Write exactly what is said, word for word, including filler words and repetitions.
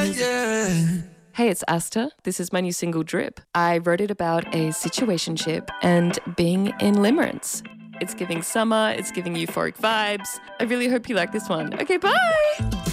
Yeah. Hey, it's Asta. This is my new single, Drip. I wrote it about a situationship and being in limerence. It's giving summer, it's giving euphoric vibes. I really hope you like this one. Okay, bye!